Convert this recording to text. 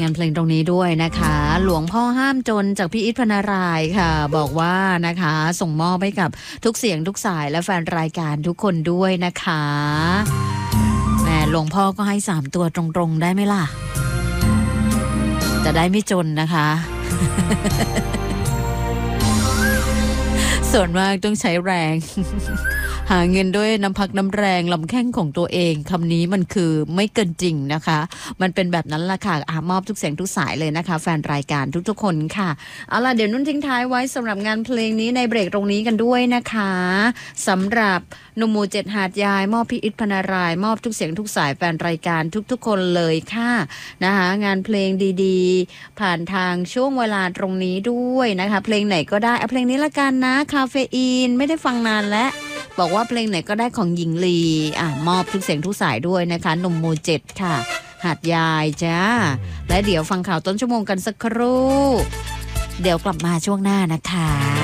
งานเพลงตรงนี้ด้วยนะคะหลวงพ่อห้ามจนจากพี่อิทพนารายค่ะบอกว่านะคะส่งมอบให้กับทุกเสียงทุกสายและแฟนรายการทุกคนด้วยนะคะแหมหลวงพ่อก็ให้3ตัวตรงๆได้ไหมล่ะจะได้ไม่จนนะคะ ส่วนมากต้องใช้แรง หาเงินด้วยน้ำพักน้ำแรงลำแข้งของตัวเองคำนี้มันคือไม่เกินจริงนะคะมันเป็นแบบนั้นล่ะค่ะมอบทุกเสียงทุกสายเลยนะคะแฟนรายการทุกๆคนค่ะเอาล่ะเดี๋ยวนุ่นทิ้งท้ายไว้สำหรับงานเพลงนี้ในเบรกตรงนี้กันด้วยนะคะสำหรับหนุ่มหมู่7หาดยายมอบพี่อิทพนารายมอบทุกเสียงทุกสายแฟนรายการทุกๆคนเลยค่ะนะคะงานเพลงดีๆผ่านทางช่วงเวลาตรงนี้ด้วยนะคะเพลงไหนก็ได้เอาเพลงนี้ละกันนะคาเฟอีนไม่ได้ฟังนานแล้วบอกว่าเพลงไหนก็ได้ของหญิงลีมอบทุกเสียงทุกสายด้วยนะคะหนุ่มหมู่7ค่ะหาดยายจ้าและเดี๋ยวฟังข่าวต้นชั่วโมงกันสักครู่เดี๋ยวกลับมาช่วงหน้านะคะ